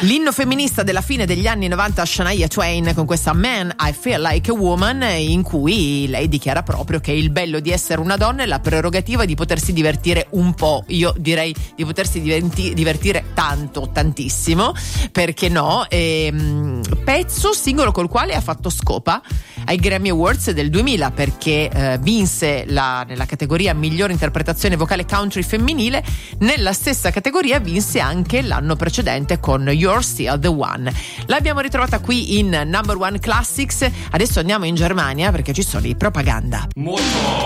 L'inno femminista della fine degli anni 90, Shania Twain, con questa Man I Feel Like a Woman, in cui lei dichiara proprio che il bello di essere una donna è la prerogativa di potersi divertire un po', io direi di potersi divertire tanto, tantissimo, perché no, pezzo singolo col quale ha fatto scopa ai Grammy Awards del 2000, perché vinse nella categoria miglior interpretazione vocale country femminile. Nella stessa categoria vinse anche l'anno precedente con You're Still the One. L'abbiamo ritrovata qui in Number One Classics. Adesso andiamo in Germania perché ci sono i Propaganda.